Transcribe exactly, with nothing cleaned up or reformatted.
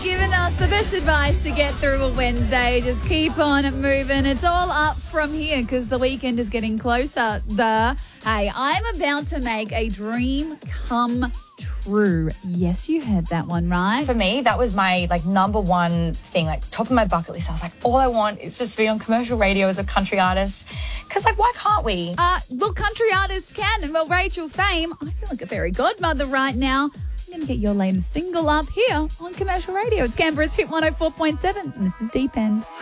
giving us the best advice to get through a Wednesday. Just keep on moving. It's all up from here because the weekend is getting closer. The hey, I'm about to make a dream come true. Yes, you heard that one right. For me, that was my like number one thing, like top of my bucket list. I was like, all I want is just to be on commercial radio as a country artist. Because like, why can't we? Uh, look, country artists can. And well, Rachel Fame, I feel like a fairy godmother right now. I'm going to get your latest single up here on commercial radio. It's Canberra's Hit one oh four point seven, and this is Deep End.